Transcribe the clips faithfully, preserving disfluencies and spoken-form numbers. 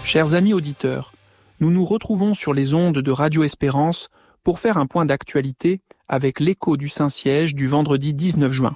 Chers amis auditeurs, nous nous retrouvons sur les ondes de Radio Espérance pour faire un point d'actualité avec l'écho du Saint-Siège du vendredi dix-neuf juin.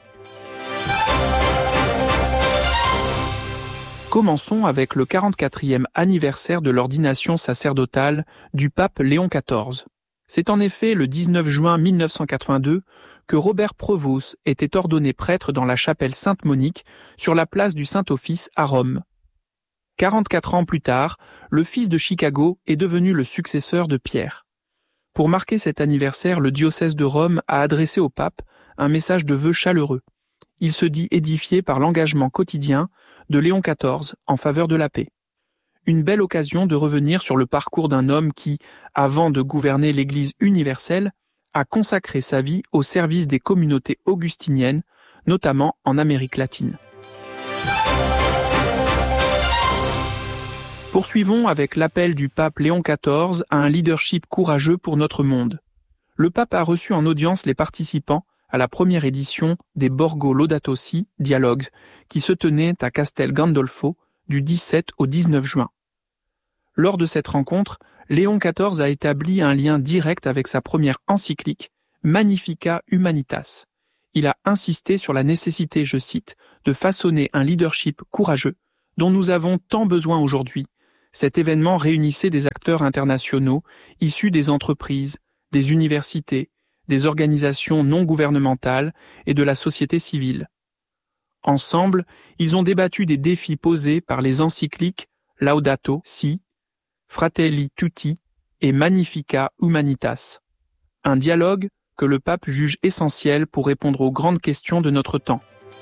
Commençons avec le quarante-quatrième anniversaire de l'ordination sacerdotale du pape Léon quatorze. C'est en effet le dix-neuf juin mille neuf cent quatre-vingt-deux que Robert Prevost était ordonné prêtre dans la chapelle Sainte-Monique sur la place du Saint-Office à Rome. quarante-quatre ans plus tard, le fils de Chicago est devenu le successeur de Pierre. Pour marquer cet anniversaire, le diocèse de Rome a adressé au pape un message de vœux chaleureux. Il se dit édifié par l'engagement quotidien de Léon quatorze en faveur de la paix. Une belle occasion de revenir sur le parcours d'un homme qui, avant de gouverner l'Église universelle, a consacré sa vie au service des communautés augustiniennes, notamment en Amérique latine. Poursuivons avec l'appel du pape Léon quatorze à un leadership courageux pour notre monde. Le pape a reçu en audience les participants à la première édition des Borgo Laudato Si Dialogues, qui se tenait à Castel Gandolfo du dix-sept au dix-neuf juin. Lors de cette rencontre, Léon quatorze a établi un lien direct avec sa première encyclique, Magnificat Humanitas. Il a insisté sur la nécessité, je cite, de façonner un leadership courageux dont nous avons tant besoin aujourd'hui. Cet événement réunissait des acteurs internationaux issus des entreprises, des universités, des organisations non gouvernementales et de la société civile. Ensemble, ils ont débattu des défis posés par les encycliques Laudato Si, Fratelli Tutti et Magnificat Humanitas. Un dialogue que le pape juge essentiel pour répondre aux grandes questions de notre temps.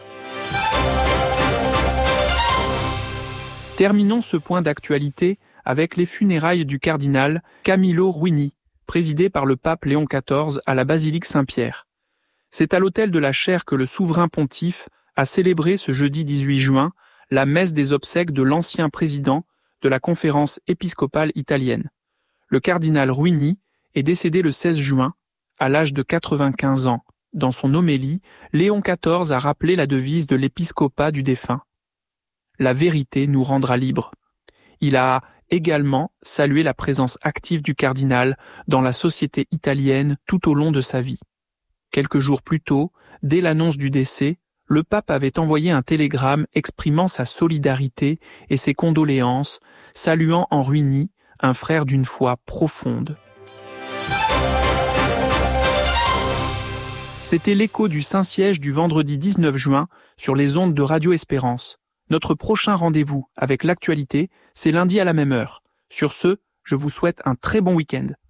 Terminons ce point d'actualité avec les funérailles du cardinal Camillo Ruini, présidé par le pape Léon quatorze à la basilique Saint-Pierre. C'est à l'autel de la chaire que le souverain pontife a célébré ce jeudi dix-huit juin la messe des obsèques de l'ancien président de la conférence épiscopale italienne. Le cardinal Ruini est décédé le seize juin, à l'âge de quatre-vingt-quinze ans. Dans son homélie, Léon quatorze a rappelé la devise de l'épiscopat du défunt. La vérité nous rendra libres. Il a également salué la présence active du cardinal dans la société italienne tout au long de sa vie. Quelques jours plus tôt, dès l'annonce du décès, le pape avait envoyé un télégramme exprimant sa solidarité et ses condoléances, saluant en Ruini un frère d'une foi profonde. C'était l'écho du Saint-Siège du vendredi dix-neuf juin sur les ondes de Radio Espérance. Notre prochain rendez-vous avec l'actualité, c'est lundi à la même heure. Sur ce, je vous souhaite un très bon week-end.